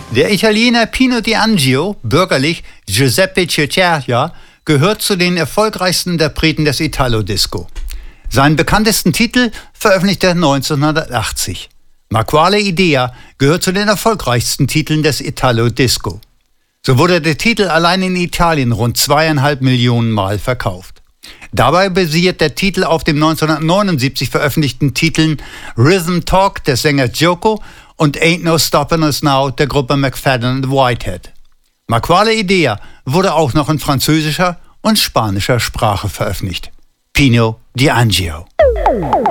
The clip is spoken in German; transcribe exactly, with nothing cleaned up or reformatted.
Der Italiener Pino D'Angio, bürgerlich Giuseppe Ceccaria, gehört zu den erfolgreichsten Interpreten des Italo-Disco. Seinen bekanntesten Titel veröffentlichte er neunzehnhundertachtzig. Ma quale idea gehört zu den erfolgreichsten Titeln des Italo-Disco. So wurde der Titel allein in Italien rund zweieinhalb Millionen Mal verkauft. Dabei basiert der Titel auf dem neunzehnhundertneunundsiebzig veröffentlichten Titeln Rhythm Talk des Sängers Joko und Ain't No Stoppin' Us Now der Gruppe McFadden and Whitehead. Ma quale idea wurde auch noch in französischer und spanischer Sprache veröffentlicht. Pino D'Angio.